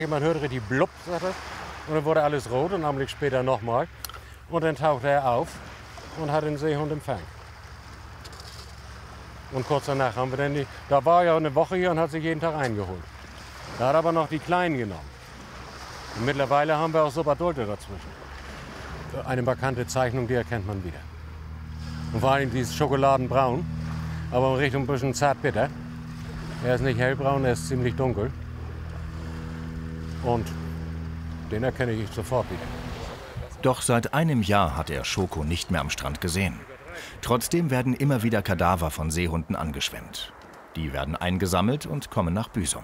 Man hörte die Blub, sagt er, und dann wurde alles rot und einen Augenblick später nochmal. Und dann tauchte er auf und hat den Seehund empfangen. Und kurz danach haben wir dann da war er eine Woche hier und hat sich jeden Tag eingeholt. Da hat aber noch die Kleinen genommen. Und mittlerweile haben wir auch Subadulte dazwischen. Eine markante Zeichnung, die erkennt man wieder. Und vor allem dieses Schokoladenbraun, aber in Richtung ein bisschen zartbitter. Er ist nicht hellbraun, er ist ziemlich dunkel. Und den erkenne ich sofort wieder. Doch seit einem Jahr hat er Schoko nicht mehr am Strand gesehen. Trotzdem werden immer wieder Kadaver von Seehunden angeschwemmt. Die werden eingesammelt und kommen nach Büsum.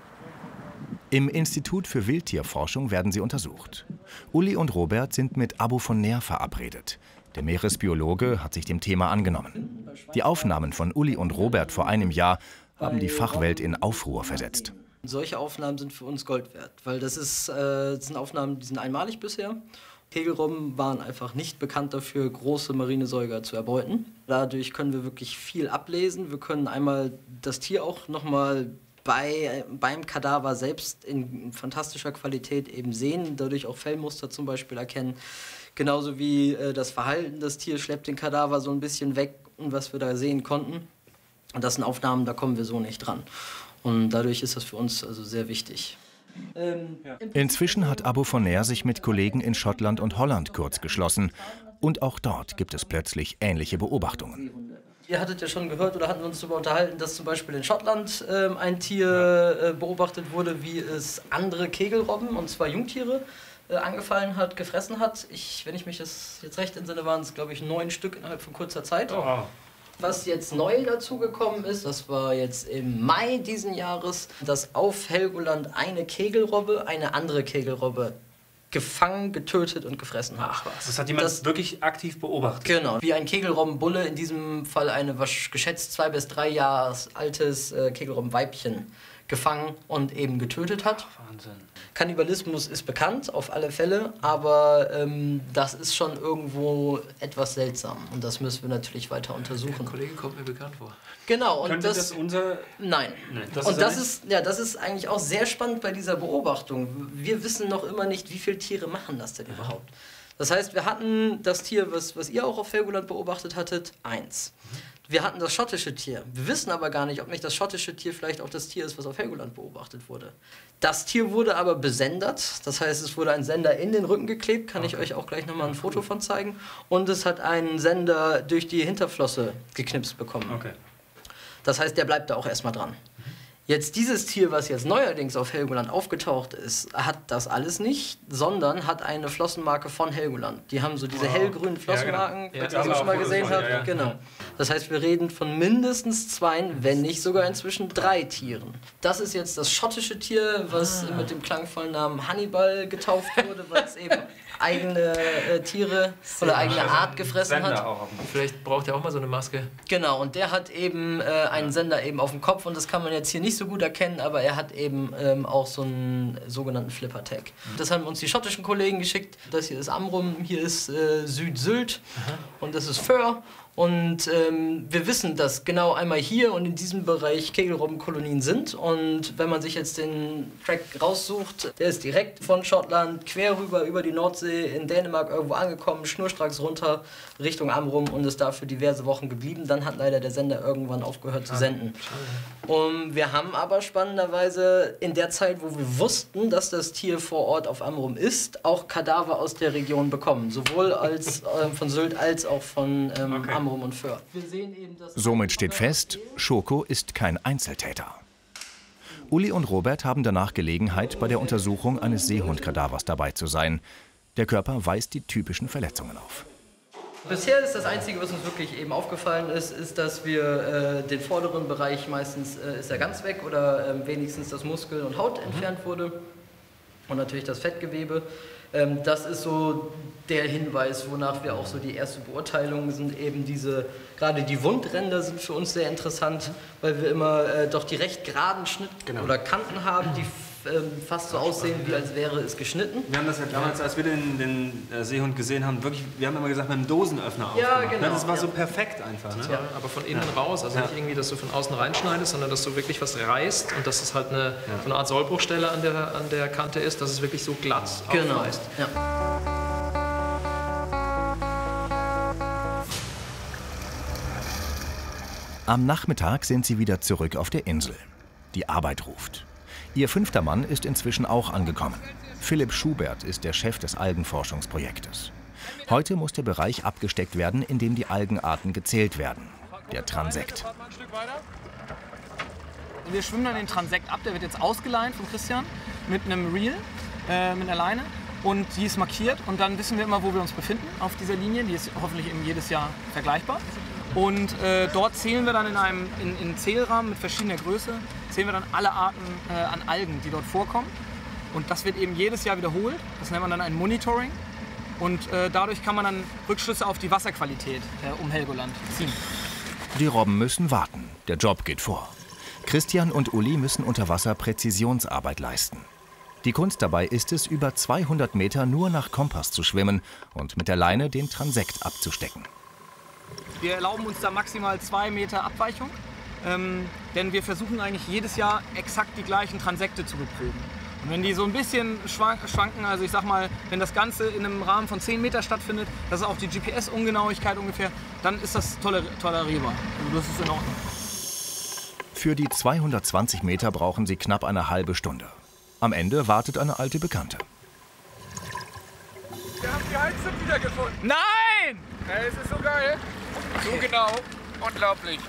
Im Institut für Wildtierforschung werden sie untersucht. Uli und Robert sind mit Abu von Nerr verabredet. Der Meeresbiologe hat sich dem Thema angenommen. Die Aufnahmen von Uli und Robert vor einem Jahr haben die Fachwelt in Aufruhr versetzt. Solche Aufnahmen sind für uns Gold wert, weil das sind Aufnahmen, die sind einmalig bisher. Kegelrobben waren einfach nicht bekannt dafür, große marine Säuger zu erbeuten. Dadurch können wir wirklich viel ablesen. Wir können einmal das Tier auch nochmal beim Kadaver selbst in fantastischer Qualität eben sehen, dadurch auch Fellmuster zum Beispiel erkennen. Genauso wie das Verhalten, das Tier schleppt den Kadaver so ein bisschen weg und was wir da sehen konnten. Und das sind Aufnahmen, da kommen wir so nicht dran. Und dadurch ist das für uns also sehr wichtig. Inzwischen hat Abu von Nerr sich mit Kollegen in Schottland und Holland kurzgeschlossen. Und auch dort gibt es plötzlich ähnliche Beobachtungen. Ihr hattet ja schon gehört oder hatten wir uns darüber unterhalten, dass zum Beispiel in Schottland ein Tier beobachtet wurde, wie es andere Kegelrobben, und zwar Jungtiere, angefallen hat, gefressen hat. Wenn ich mich das jetzt recht entsinne, waren es, glaube ich, 9 Stück innerhalb von kurzer Zeit. Oh. Was jetzt neu dazugekommen ist, das war jetzt im Mai diesen Jahres, dass auf Helgoland eine Kegelrobbe eine andere Kegelrobbe gefangen, getötet und gefressen hat. Ach was, das hat jemand wirklich aktiv beobachtet? Genau, wie ein Kegelrobbenbulle, in diesem Fall eine geschätzt 2 bis 3 Jahre altes Kegelrobbenweibchen gefangen und eben getötet hat. Ach, Wahnsinn. Kannibalismus ist bekannt, auf alle Fälle, aber das ist schon irgendwo etwas seltsam und das müssen wir natürlich weiter untersuchen. Der Kollege kommt mir bekannt vor. Genau. Und könnte das unser... Nein. Das ist eigentlich auch sehr spannend bei dieser Beobachtung. Wir wissen noch immer nicht, wie viele Tiere machen das denn überhaupt. Das heißt, wir hatten das Tier, was ihr auch auf Helgoland beobachtet hattet, 1. Wir hatten das schottische Tier. Wir wissen aber gar nicht, ob nicht das schottische Tier vielleicht auch das Tier ist, was auf Helgoland beobachtet wurde. Das Tier wurde aber besendert. Das heißt, es wurde ein Sender in den Rücken geklebt. Kann ich euch auch gleich nochmal ein Foto von zeigen. Und es hat einen Sender durch die Hinterflosse geknipst bekommen. Okay. Das heißt, der bleibt da auch erstmal dran. Jetzt dieses Tier, was jetzt neuerdings auf Helgoland aufgetaucht ist, hat das alles nicht, sondern hat eine Flossenmarke von Helgoland. Die haben so diese hellgrünen Flossenmarken, ja, genau. die ihr schon mal gesehen habt. Ja. Genau. Das heißt, wir reden von mindestens 2, wenn nicht sogar inzwischen 3 Tieren. Das ist jetzt das schottische Tier, was mit dem klangvollen Namen Hannibal getauft wurde, weil es eben eigene Tiere oder eigene Art gefressen hat. Vielleicht braucht er auch mal so eine Maske. Genau, und der hat eben einen Sender eben auf dem Kopf und das kann man jetzt hier nicht so gut erkennen, aber er hat eben auch so einen sogenannten Flipper-Tag. Das haben uns die schottischen Kollegen geschickt. Das hier ist Amrum, hier ist Süd-Sylt und das ist Föhr. Und wir wissen, dass genau einmal hier und in diesem Bereich Kegelrobbenkolonien sind. Und wenn man sich jetzt den Track raussucht, der ist direkt von Schottland quer rüber über die Nordsee in Dänemark irgendwo angekommen, schnurstracks runter Richtung Amrum und ist da für diverse Wochen geblieben. Dann hat leider der Sender irgendwann aufgehört zu senden. Und wir haben aber spannenderweise in der Zeit, wo wir wussten, dass das Tier vor Ort auf Amrum ist, auch Kadaver aus der Region bekommen. Sowohl als von Sylt als auch von Amrum und Föhr. Somit steht fest, Schoko ist kein Einzeltäter. Uli und Robert haben danach Gelegenheit, bei der Untersuchung eines Seehundkadavers dabei zu sein. Der Körper weist die typischen Verletzungen auf. Bisher ist das Einzige, was uns wirklich eben aufgefallen ist, dass wir den vorderen Bereich meistens ist er ganz weg oder wenigstens das Muskel und Haut entfernt wurde und natürlich das Fettgewebe. Das ist so der Hinweis, wonach wir auch so die erste Beurteilung sind, eben gerade die Wundränder sind für uns sehr interessant, weil wir immer doch die recht geraden Schnitt oder Kanten haben, die fast so aussehen, wie als wäre es geschnitten. Wir haben das ja damals, als wir den Seehund gesehen haben, wirklich, wir haben immer gesagt, mit einem Dosenöffner Ja, aufgemacht. genau. Das war so perfekt einfach. Ne? Ja, aber von innen raus, also nicht irgendwie, dass du von außen reinschneidest, sondern dass du wirklich was reißt und dass es halt so eine Art Sollbruchstelle an der Kante ist, dass es wirklich so glatt aufreißt. Ja. Am Nachmittag sind sie wieder zurück auf der Insel. Die Arbeit ruft. Ihr 5. Mann ist inzwischen auch angekommen. Philipp Schubert ist der Chef des Algenforschungsprojektes. Heute muss der Bereich abgesteckt werden, in dem die Algenarten gezählt werden. Der Transekt. Wir schwimmen dann den Transekt ab, der wird jetzt ausgeleint von Christian mit einem Reel, mit einer Leine. Und die ist markiert und dann wissen wir immer, wo wir uns befinden auf dieser Linie. Die ist hoffentlich eben jedes Jahr vergleichbar. Und dort zählen wir dann in Zählrahmen mit verschiedener Größe, zählen wir dann alle Arten an Algen, die dort vorkommen. Und das wird eben jedes Jahr wiederholt. Das nennt man dann ein Monitoring. Und dadurch kann man dann Rückschlüsse auf die Wasserqualität um Helgoland ziehen. Die Robben müssen warten. Der Job geht vor. Christian und Uli müssen unter Wasser Präzisionsarbeit leisten. Die Kunst dabei ist es, über 200 Meter nur nach Kompass zu schwimmen und mit der Leine den Transekt abzustecken. Wir erlauben uns da maximal 2 Meter Abweichung, denn wir versuchen eigentlich jedes Jahr exakt die gleichen Transekte zu beproben. Und wenn die so ein bisschen schwanken, also ich sag mal, wenn das Ganze in einem Rahmen von 10 Meter stattfindet, das ist auch die GPS-Ungenauigkeit ungefähr, dann ist das tolerierbar. Also das ist in Ordnung. Für die 220 Meter brauchen sie knapp eine halbe Stunde. Am Ende wartet eine alte Bekannte. Wir haben die Heizung wieder gefunden. Nein! Ja, es ist so geil. So genau. Unglaublich.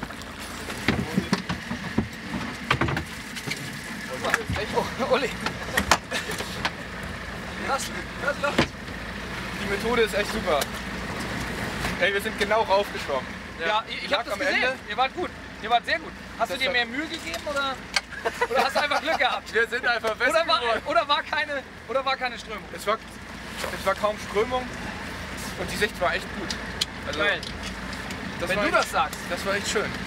Oh, Uli. Das läuft. Die Methode ist echt super. Ey, wir sind genau raufgeschwommen. Ja, ich hab das am gesehen. Ende. Ihr wart gut. Ihr wart sehr gut. Hast du dir mehr Mühe gegeben oder hast du einfach Glück gehabt? Wir sind einfach besser geworden. Oder war keine Strömung? Es war kaum Strömung und die Sicht war echt gut. Also, Geil. Wenn du das sagst. Das war echt schön.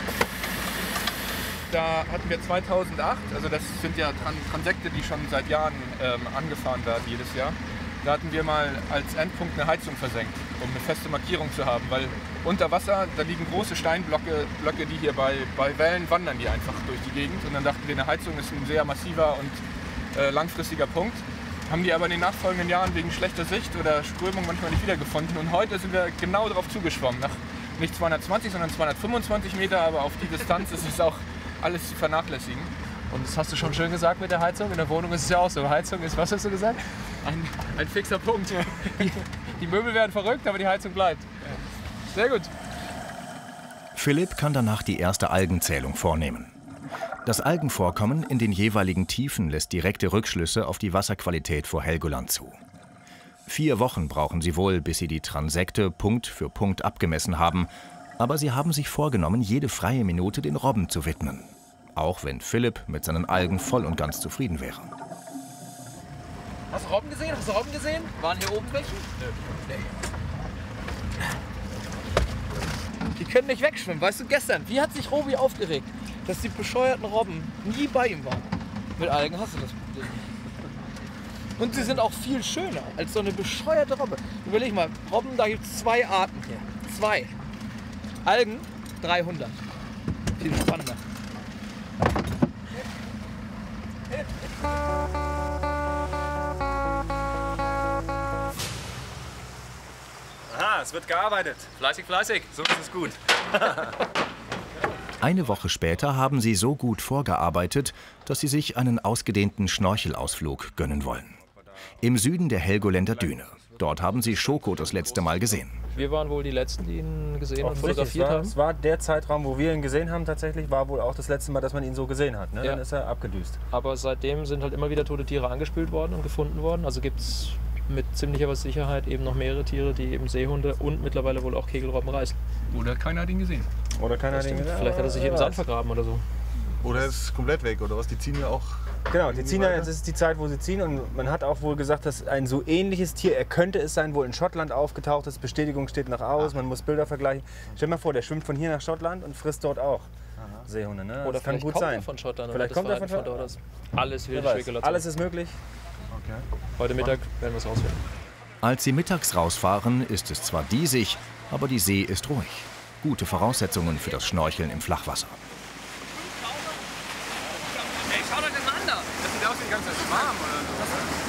Da hatten wir 2008, also das sind ja Transekte, die schon seit Jahren angefahren werden jedes Jahr. Da hatten wir mal als Endpunkt eine Heizung versenkt, um eine feste Markierung zu haben, weil unter Wasser, da liegen große Steinblöcke, die hier bei Wellen wandern die einfach durch die Gegend. Und dann dachten wir, eine Heizung ist ein sehr massiver und langfristiger Punkt. Haben die aber in den nachfolgenden Jahren wegen schlechter Sicht oder Strömung manchmal nicht wiedergefunden. Und heute sind wir genau darauf zugeschwommen. Nach nicht 220, sondern 225 Meter, aber auf die Distanz ist es auch alles zu vernachlässigen. Und das hast du schon schön gesagt mit der Heizung. In der Wohnung ist es ja auch so. Heizung ist, was hast du gesagt? Ein fixer Punkt. Die Möbel werden verrückt, aber die Heizung bleibt. Sehr gut. Philipp kann danach die erste Algenzählung vornehmen. Das Algenvorkommen in den jeweiligen Tiefen lässt direkte Rückschlüsse auf die Wasserqualität vor Helgoland zu. 4 Wochen brauchen sie wohl, bis sie die Transekte Punkt für Punkt abgemessen haben. Aber sie haben sich vorgenommen, jede freie Minute den Robben zu widmen. Auch wenn Philipp mit seinen Algen voll und ganz zufrieden wäre. Hast du Robben gesehen? Waren hier oben welche? Nee. Die können nicht wegschwimmen. Weißt du, gestern, wie hat sich Robi aufgeregt, dass die bescheuerten Robben nie bei ihm waren. Mit Algen hast du das Problem. Und sie sind auch viel schöner als so eine bescheuerte Robbe. Überleg mal, Robben, da gibt es 2 Arten hier. 2. Algen, 300. Viel spannender. Aha, es wird gearbeitet. Fleißig, fleißig. So ist es gut. Eine Woche später haben sie so gut vorgearbeitet, dass sie sich einen ausgedehnten Schnorchelausflug gönnen wollen. Im Süden der Helgoländer Düne. Dort haben sie Schoko das letzte Mal gesehen. Wir waren wohl die Letzten, die ihn gesehen und fotografiert haben. Es war der Zeitraum, wo wir ihn gesehen haben tatsächlich, war wohl auch das letzte Mal, dass man ihn so gesehen hat. Ne? Ja. Dann ist er abgedüst. Aber seitdem sind halt immer wieder tote Tiere angespült worden und gefunden worden. Also gibt es mit ziemlicher Sicherheit eben noch mehrere Tiere, die eben Seehunde und mittlerweile wohl auch Kegelrobben reißen. Oder keiner hat ihn gesehen. Oder keiner hat ihn gesehen. Vielleicht hat er sich im Sand vergraben oder so. Oder ist komplett weg, oder was? Die ziehen ja auch. Genau, die ziehen ja, jetzt ist die Zeit, wo sie ziehen. Und man hat auch wohl gesagt, dass ein so ähnliches Tier, er könnte es sein, wohl in Schottland aufgetaucht ist. Bestätigung steht noch aus, man muss Bilder vergleichen. Stell dir mal vor, der schwimmt von hier nach Schottland und frisst dort auch. Seehunde, ne? Oder das kann gut kommt sein. er von Schottland. Vielleicht kommt er von Schottland. Alles wilde Spekulation. Alles ist möglich. Okay. Heute Mittag werden wir es rausfinden. Als sie mittags rausfahren, ist es zwar diesig, aber die See ist ruhig. Gute Voraussetzungen für das Schnorcheln im Flachwasser. Ey, schau euch das mal an da. Das sieht aus wie die ganze Zeit warm oder so.